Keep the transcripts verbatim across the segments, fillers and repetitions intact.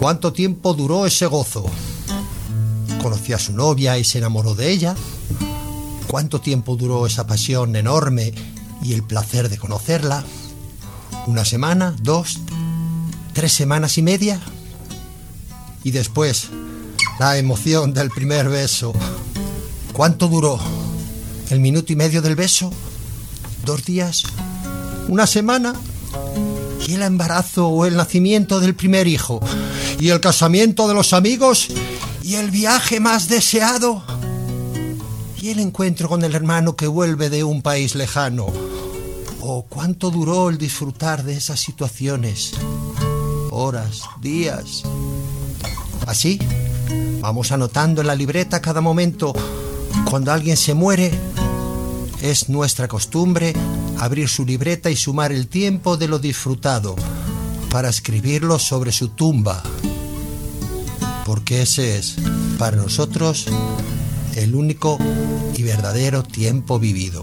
¿Cuánto tiempo duró ese gozo? ¿Conoció a su novia y se enamoró de ella? ¿Cuánto tiempo duró esa pasión enorme y el placer de conocerla? ¿Una semana? ¿Dos? ¿Tres semanas y media? Y después, la emoción del primer beso. ¿Cuánto duró? ¿El minuto y medio del beso? ¿Dos días? ¿Una semana? ¿Y el embarazo o el nacimiento del primer hijo? ¿Y el casamiento de los amigos? ¿Y el viaje más deseado? ¿Y el encuentro con el hermano que vuelve de un país lejano? ¿O cuánto duró el disfrutar de esas situaciones? Horas, días. Así, vamos anotando en la libreta cada momento. Cuando alguien se muere, es nuestra costumbre abrir su libreta y sumar el tiempo de lo disfrutado para escribirlo sobre su tumba. Porque ese es, para nosotros, el único y verdadero tiempo vivido.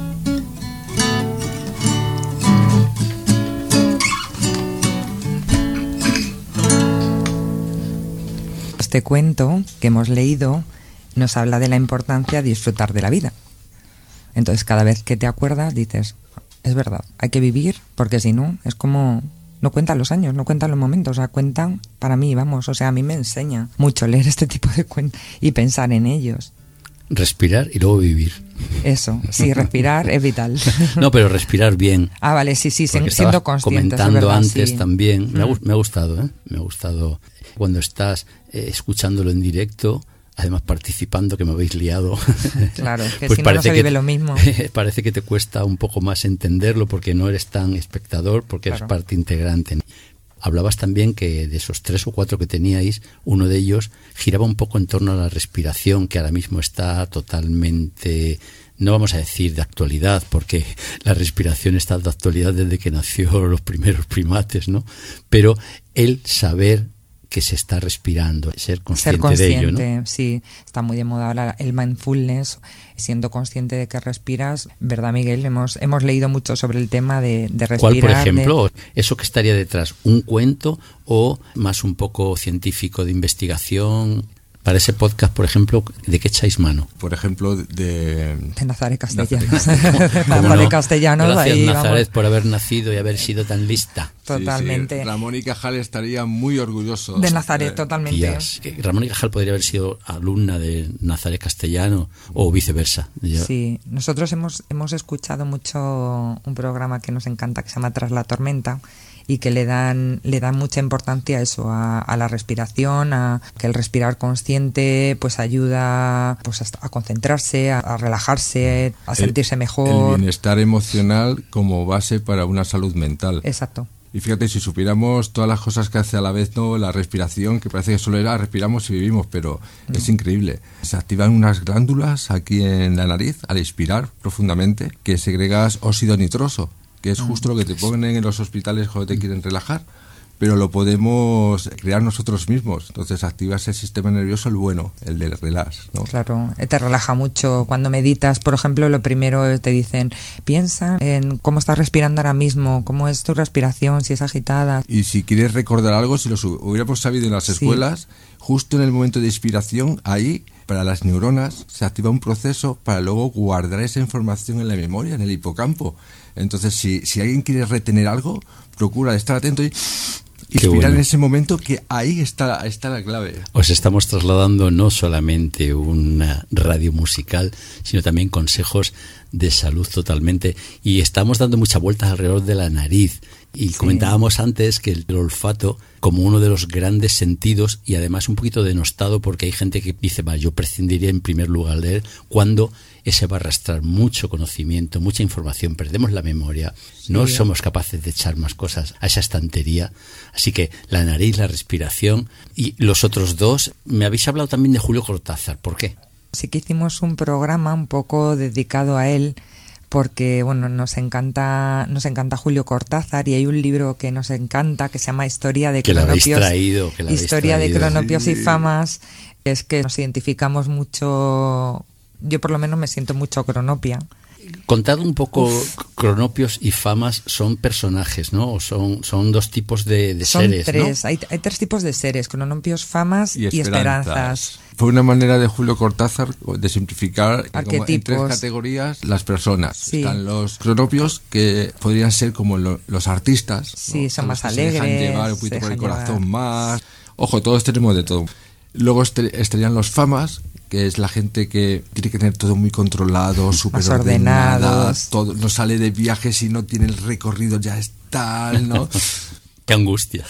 Este cuento que hemos leído nos habla de la importancia de disfrutar de la vida. Entonces, cada vez que te acuerdas, dices, es verdad, hay que vivir, porque si no, es como... No cuentan los años, no cuentan los momentos, o sea, cuentan para mí, vamos, o sea, a mí me enseña mucho leer este tipo de cuentos y pensar en ellos. Respirar y luego vivir. Eso, sí, respirar es vital. No, pero respirar bien. Ah, vale, sí, sí, porque siendo consciente. Comentando verdad, antes sí. también, Mm. me, ha, me ha gustado, ¿eh? Me ha gustado cuando estás eh, escuchándolo en directo, además participando, que me habéis liado. Claro, que pues si no, no se que vive te, lo mismo. Parece que te cuesta un poco más entenderlo porque no eres tan espectador, porque Claro. eres parte integrante. Hablabas también que de esos tres o cuatro que teníais, uno de ellos giraba un poco en torno a la respiración, que ahora mismo está totalmente, no vamos a decir de actualidad, porque la respiración está de actualidad desde que nació los primeros primates, ¿no? Pero el saber que se está respirando, ser consciente, Ser consciente de ello, ¿no? Sí, está muy de moda ahora el mindfulness, siendo consciente de que respiras, ¿verdad, Miguel? Hemos hemos leído mucho sobre el tema de, de respirar. ¿Cuál, por ejemplo? De... ¿Eso que estaría detrás? ¿Un cuento o más un poco científico de investigación? Para ese podcast, por ejemplo, ¿de qué echáis mano? Por ejemplo, de... De Nazaret Castellanos. Nazaret. Nazaret Castellanos. Gracias, ahí, Nazaret, vamos. por haber nacido y haber sido tan lista. Totalmente. Sí, sí. Ramón y Cajal estaría muy orgulloso. De Nazaret, eh, totalmente. Tías, que Ramón y Cajal podría haber sido alumna de Nazaret Castellano o viceversa. Yo... Sí, nosotros hemos, hemos escuchado mucho un programa que nos encanta que se llama Tras la tormenta y que le dan le dan mucha importancia a eso, a, a la respiración, a que el respirar consciente pues ayuda pues a, a concentrarse, a, a relajarse, a sentirse el, mejor. El bienestar emocional como base para una salud mental. Exacto. Y fíjate, si supiéramos todas las cosas que hace a la vez, no, la respiración, que parece que solo era respiramos y vivimos, pero no. Es increíble. Se activan unas glándulas aquí en la nariz al inspirar profundamente, que segregas óxido nitroso, que es justo lo que te ponen en los hospitales cuando te quieren relajar, pero lo podemos crear nosotros mismos. Entonces activas el sistema nervioso, el bueno, el del relax, ¿no? Claro, te relaja mucho. Cuando meditas, por ejemplo, lo primero te dicen, piensa en cómo estás respirando ahora mismo, cómo es tu respiración, si es agitada. Y si quieres recordar algo, si lo hubiéramos sabido en las Sí. escuelas, justo en el momento de inspiración, ahí, para las neuronas, se activa un proceso para luego guardar esa información en la memoria, en el hipocampo. Entonces, si, si alguien quiere retener algo, procura estar atento y inspirar bueno. en ese momento, que ahí está, está la clave. Os estamos trasladando no solamente una radio musical, sino también consejos de salud totalmente. Y estamos dando muchas vueltas alrededor de la nariz. Y sí. Comentábamos antes que el olfato, como uno de los grandes sentidos, y además un poquito denostado, porque hay gente que dice, va, yo prescindiría en primer lugar de él, cuando ese va a arrastrar mucho conocimiento, mucha información, perdemos la memoria, sí, no somos capaces de echar más cosas a esa estantería. Así que la nariz, la respiración y los otros dos. Me habéis hablado también de Julio Cortázar, ¿por qué? Sí que hicimos un programa un poco dedicado a él, porque bueno, nos encanta nos encanta Julio Cortázar, y hay un libro que nos encanta que se llama Historia de que Cronopios, la traído, que la Historia traído. de Cronopios sí. y Famas. Es que nos identificamos mucho, yo por lo menos me siento mucho cronopia. Contad un poco, cronopios y famas son personajes, ¿no? O son, son dos tipos de, de son seres, tres, ¿no? hay, hay tres tipos de seres, cronopios, famas y, y esperanzas. y esperanzas. Fue una manera de Julio Cortázar de simplificar como en tres Arquetipos. categorías las personas. Sí. Están los cronopios, que podrían ser como lo- los artistas. Sí, ¿no? son Los más que se dejan alegres, llevar un se poquito por el dejan corazón llevar. más. Ojo, todos tenemos de todo. Luego este- estarían los famas, que es la gente que tiene que tener todo muy controlado, súper ordenada, ordenados. todo, no sale de viaje si no tiene el recorrido, ya es tal, ¿no? Qué angustia.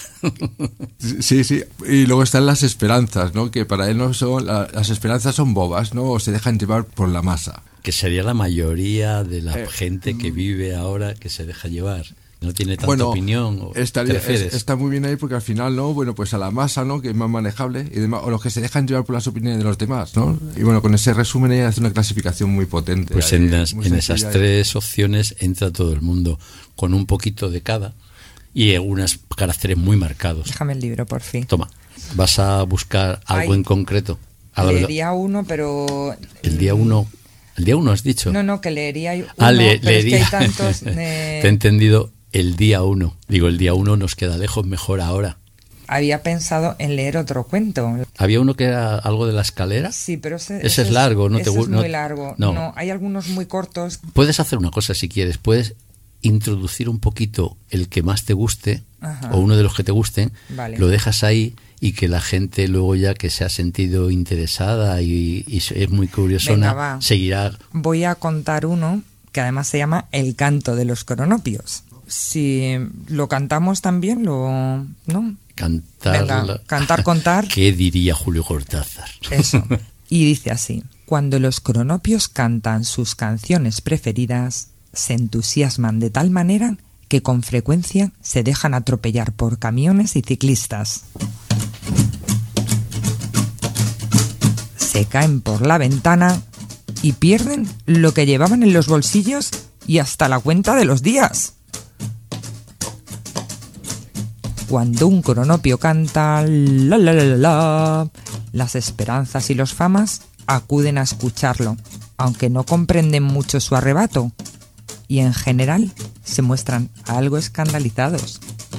Sí, sí. Y luego están las esperanzas, ¿no? Que para él no son, la- las esperanzas son bobas, ¿no? O se dejan llevar por la masa. Que sería la mayoría de la Eh, gente que vive ahora que se deja llevar. No tiene tanta Bueno, opinión. ¿O estaría- te refieres? es- está muy bien ahí porque al final, ¿no? Bueno, pues a la masa, ¿no? Que es más manejable y demás, o los que se dejan llevar por las opiniones de los demás, ¿no? Y bueno, con ese resumen ella hace una clasificación muy potente. Pues ahí, en, las- muy en esas sencilla. tres opciones entra todo el mundo, con un poquito de cada y algunos caracteres muy marcados. Déjame el libro, por fin. Toma, ¿vas a buscar algo Ay, en concreto? A la- Leería uno, pero... El día uno, el día uno has dicho. No, no, que leería uno, Ah, le- pero es que leería. hay tantos... eh, Te he entendido, el día uno. Digo, el día uno nos queda lejos, mejor ahora. Había pensado en leer otro cuento. Había uno que era algo de la escalera. Sí, pero ese, Ese es largo, no te ese gu- es no- muy largo. no. No. hay algunos muy cortos. Puedes hacer una cosa si quieres, puedes introducir un poquito el que más te guste, Ajá. o uno de los que te gusten, Vale. lo dejas ahí y que la gente luego ya que se ha sentido interesada y, y es muy curiosona, Venga, va. seguirá. Voy a contar uno que además se llama El canto de los cronopios. Si lo cantamos también, lo... ¿no? Cantar. Venga, la- cantar, contar. ¿Qué diría Julio Cortázar? Eso. Y dice así: cuando los cronopios cantan sus canciones preferidas, se entusiasman de tal manera que con frecuencia se dejan atropellar por camiones y ciclistas. Se caen por la ventana y pierden lo que llevaban en los bolsillos y hasta la cuenta de los días. Cuando un cronopio canta la la la la la, las esperanzas y los famas acuden a escucharlo, aunque no comprenden mucho su arrebato, y en general se muestran algo escandalizados.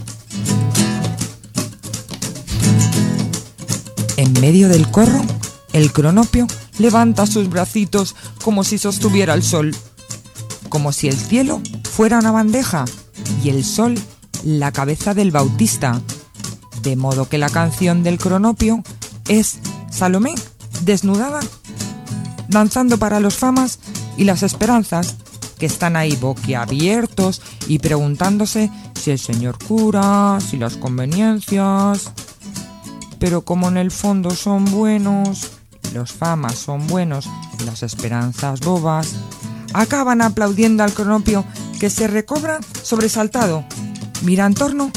En medio del corro, el cronopio levanta sus bracitos como si sostuviera el sol, como si el cielo fuera una bandeja y el sol la cabeza del Bautista, de modo que la canción del cronopio es Salomé desnudada, danzando para los famas y las esperanzas, que están ahí boquiabiertos y preguntándose si el señor cura, si las conveniencias. Pero como en el fondo son buenos, los famas son buenos y las esperanzas bobas, acaban aplaudiendo al cronopio, que se recobra sobresaltado, mira en torno